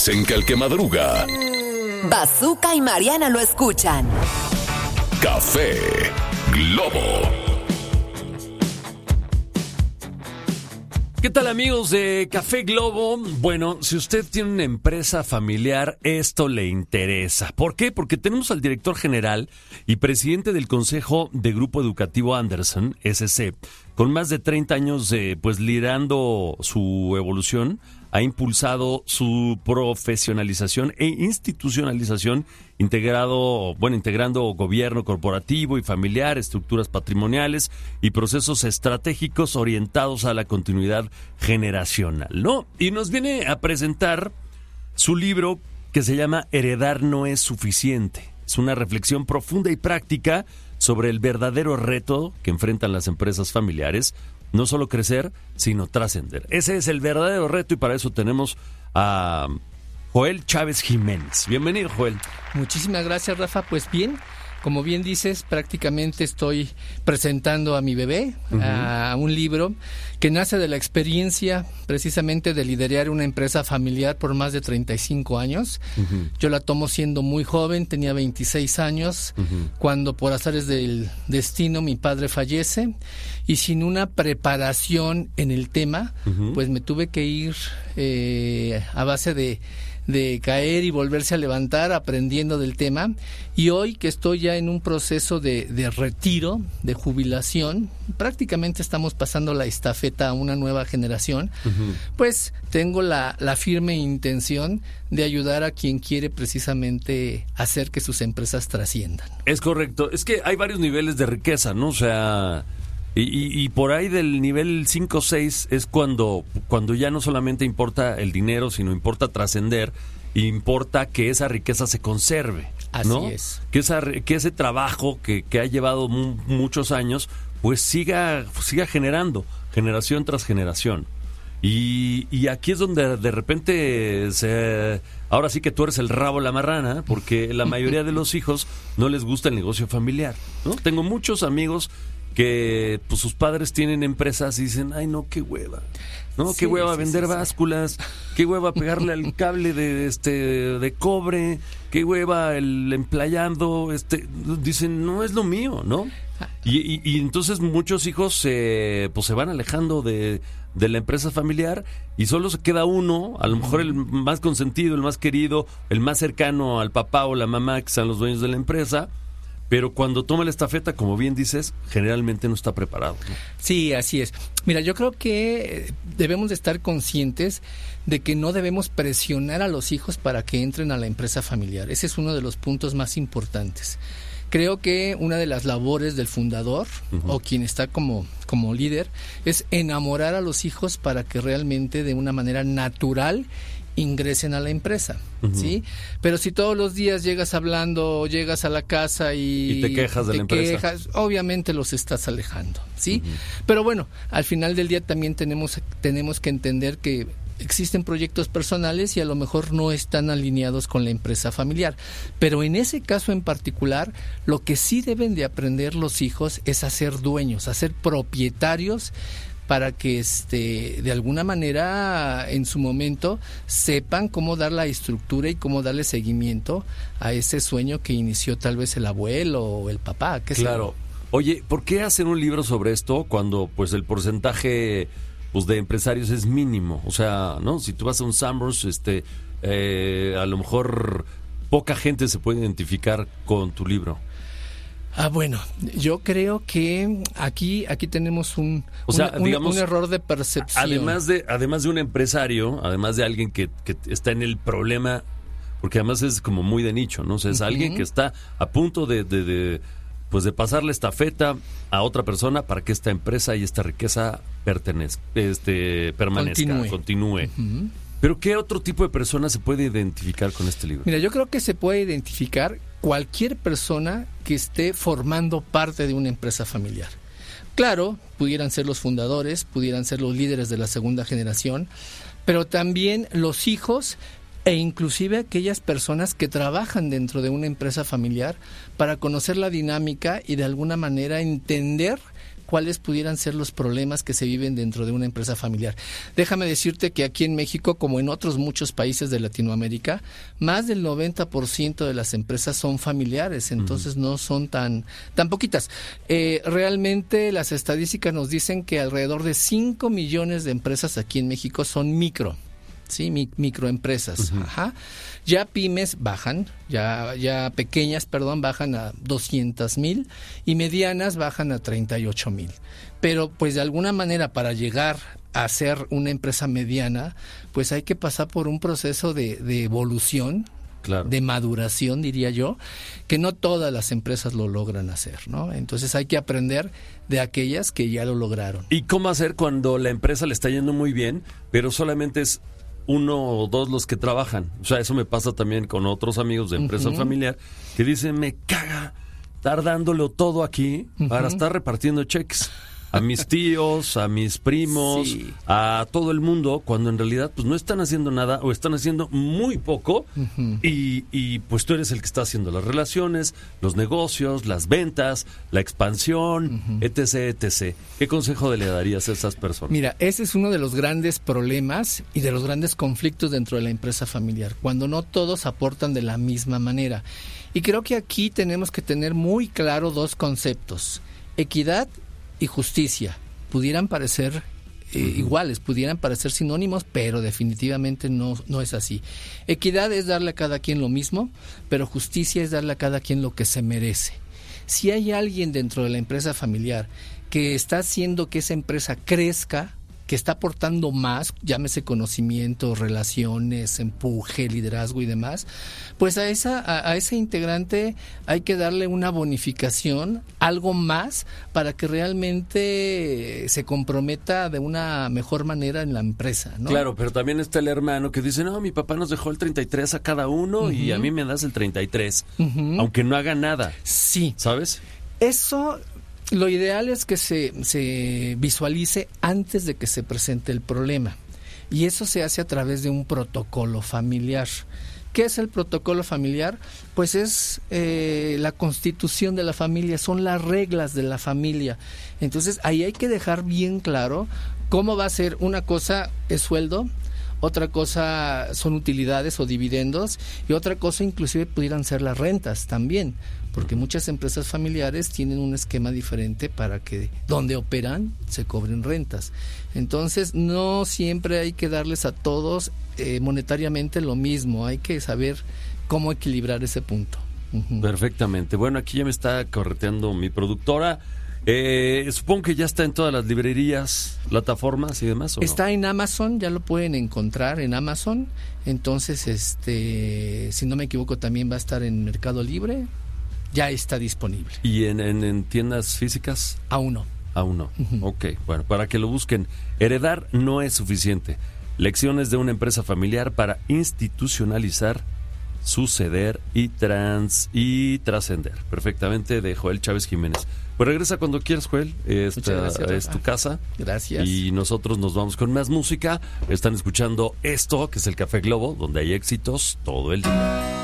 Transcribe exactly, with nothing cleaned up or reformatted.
Dicen que el que madruga. Bazooka y Mariana lo escuchan. Café Globo. ¿Qué tal, amigos de Café Globo? Bueno, si usted tiene una empresa familiar, esto le interesa. ¿Por qué? Porque tenemos al director general y presidente del Consejo de Grupo Educativo Andersen, S C, con más de treinta años de, pues, liderando su evolución. Ha impulsado su profesionalización e institucionalización, integrado, bueno, integrando gobierno corporativo y familiar, estructuras patrimoniales y procesos estratégicos orientados a la continuidad generacional, ¿no? Y nos viene a presentar su libro que se llama Heredar no es suficiente. Es una reflexión profunda y práctica sobre el verdadero reto que enfrentan las empresas familiares. No solo crecer, sino trascender. Ese es el verdadero reto y para eso tenemos a Joel Chávez Jiménez. Bienvenido, Joel. Muchísimas gracias, Rafa. Pues bien, como bien dices, prácticamente estoy presentando a mi bebé, uh-huh. a un libro que nace de la experiencia precisamente de liderar una empresa familiar por más de treinta y cinco años. Uh-huh. Yo la tomo siendo muy joven, tenía veintiséis años, uh-huh. cuando por azares del destino mi padre fallece y sin una preparación en el tema, uh-huh. pues me tuve que ir eh, a base de... de caer y volverse a levantar aprendiendo del tema, y hoy que estoy ya en un proceso de, de retiro, de jubilación, prácticamente estamos pasando la estafeta a una nueva generación, uh-huh. pues tengo la, la firme intención de ayudar a quien quiere precisamente hacer que sus empresas trasciendan. Es correcto, es que hay varios niveles de riqueza, ¿no? O sea... Y, y, y por ahí del nivel cinco o seis es cuando, cuando ya no solamente importa el dinero, sino importa trascender, importa que esa riqueza se conserve, ¿no? Así es. Que, esa, que ese trabajo que, que ha llevado mu- muchos años, pues siga, siga generando, generación tras generación. Y, y aquí es donde de repente se... Ahora sí que tú eres el rabo la marrana, porque la mayoría de los hijos no les gusta el negocio familiar, ¿no? Tengo muchos amigos que pues sus padres tienen empresas y dicen, ay no, qué hueva, no, sí, qué hueva sí, vender sí, sí. básculas, qué hueva pegarle al cable de este de cobre, qué hueva el emplayando, este, dicen, no es lo mío, ¿no? Y, y, y entonces muchos hijos se, pues se van alejando de, de la empresa familiar y solo se queda uno, a lo mejor el más consentido, el más querido, el más cercano al papá o la mamá, que son los dueños de la empresa. Pero cuando toma la estafeta, como bien dices, generalmente no está preparado, ¿no? Sí, así es. Mira, yo creo que debemos de estar conscientes de que no debemos presionar a los hijos para que entren a la empresa familiar. Ese es uno de los puntos más importantes. Creo que una de las labores del fundador, uh-huh. o quien está como, como líder, es enamorar a los hijos para que realmente de una manera natural ingresen a la empresa, uh-huh. ¿sí? Pero si todos los días llegas hablando, llegas a la casa y, y te quejas de te la empresa, quejas, obviamente los estás alejando, ¿sí? Uh-huh. Pero bueno, al final del día también tenemos, tenemos que entender que existen proyectos personales y a lo mejor no están alineados con la empresa familiar. Pero en ese caso en particular, lo que sí deben de aprender los hijos es a ser dueños, a ser propietarios, para que este de alguna manera en su momento sepan cómo dar la estructura y cómo darle seguimiento a ese sueño que inició tal vez el abuelo o el papá. ¿Qué claro. Sé? Oye, ¿por qué hacer un libro sobre esto cuando pues el porcentaje pues de empresarios es mínimo? O sea, ¿no? Si tú vas a un Summers, este, eh, a lo mejor poca gente se puede identificar con tu libro. Ah, bueno, yo creo que aquí aquí tenemos un, o sea, un, digamos, un error de percepción. Además de además de un empresario, además de alguien que, que está en el problema, porque además es como muy de nicho, ¿no? O sea, es uh-huh. alguien que está a punto de, de, de pues de pasarle estafeta a otra persona para que esta empresa y esta riqueza pertenezca, este, permanezca, continúe. continúe. Uh-huh. Pero ¿qué otro tipo de persona se puede identificar con este libro? Mira, yo creo que se puede identificar cualquier persona que esté formando parte de una empresa familiar. Claro, pudieran ser los fundadores, pudieran ser los líderes de la segunda generación, pero también los hijos e inclusive aquellas personas que trabajan dentro de una empresa familiar para conocer la dinámica y de alguna manera entender cuáles pudieran ser los problemas que se viven dentro de una empresa familiar. Déjame decirte que aquí en México, como en otros muchos países de Latinoamérica, más del noventa por ciento de las empresas son familiares, entonces uh-huh. no son tan, tan poquitas. Eh, realmente las estadísticas nos dicen que alrededor de cinco millones de empresas aquí en México son micro. Sí, mi, microempresas. Uh-huh. Ajá. Ya pymes bajan, ya, ya pequeñas, perdón, bajan a doscientas mil y medianas bajan a treinta y ocho mil. Pero pues de alguna manera para llegar a ser una empresa mediana, pues hay que pasar por un proceso de, de evolución, claro. de maduración, diría yo, que no todas las empresas lo logran hacer, ¿no? Entonces hay que aprender de aquellas que ya lo lograron. ¿Y cómo hacer cuando la empresa le está yendo muy bien, pero solamente es uno o dos los que trabajan? O sea, eso me pasa también con otros amigos de empresa uh-huh. familiar que dicen, me caga estar dándolo todo aquí uh-huh. para estar repartiendo cheques a mis tíos, a mis primos, sí. a todo el mundo, cuando en realidad pues no están haciendo nada o están haciendo muy poco uh-huh. y, y pues tú eres el que está haciendo las relaciones, los negocios, las ventas, la expansión, uh-huh. etc, etcétera. ¿Qué consejo le darías a esas personas? Mira, ese es uno de los grandes problemas y de los grandes conflictos dentro de la empresa familiar, cuando no todos aportan de la misma manera. Y creo que aquí tenemos que tener muy claro dos conceptos: equidad y justicia. Pudieran parecer eh, uh-huh. iguales, pudieran parecer sinónimos, pero definitivamente no, no es así. Equidad es darle a cada quien lo mismo, pero justicia es darle a cada quien lo que se merece. Si hay alguien dentro de la empresa familiar que está haciendo que esa empresa crezca, que está aportando más, llámese conocimiento, relaciones, empuje, liderazgo y demás, pues a esa a, a ese integrante hay que darle una bonificación, algo más, para que realmente se comprometa de una mejor manera en la empresa, ¿no? Claro, pero también está el hermano que dice, no, mi papá nos dejó el treinta y tres a cada uno uh-huh. y a mí me das el treinta y tres, uh-huh. aunque no haga nada. Sí. ¿Sabes? Eso... Lo ideal es que se, se visualice antes de que se presente el problema, y eso se hace a través de un protocolo familiar. ¿Qué es el protocolo familiar? Pues es eh, la constitución de la familia, son las reglas de la familia. Entonces ahí hay que dejar bien claro cómo va a ser. Una cosa es sueldo, otra cosa son utilidades o dividendos, y otra cosa inclusive pudieran ser las rentas también, porque muchas empresas familiares tienen un esquema diferente para que donde operan se cobren rentas. Entonces no siempre hay que darles a todos eh, monetariamente lo mismo, hay que saber cómo equilibrar ese punto. Uh-huh. Perfectamente. Bueno, aquí ya me está correteando mi productora. Eh, supongo que ya está en todas las librerías, plataformas y demás, ¿o está no? En Amazon, ya lo pueden encontrar en Amazon. Entonces, este, si no me equivoco, también va a estar en Mercado Libre. Ya está disponible. ¿Y en, en, en tiendas físicas? Aún no. Aún no. Uh-huh. Ok, bueno, para que lo busquen. Heredar no es suficiente. Lecciones de una empresa familiar para institucionalizar, suceder y trans y trascender. Perfectamente, de Joel Chávez Jiménez. Pues regresa cuando quieras, Joel. Esta gracias, es tu casa. Gracias. Y nosotros nos vamos con más música. Están escuchando esto, que es el Café Globo, donde hay éxitos todo el día.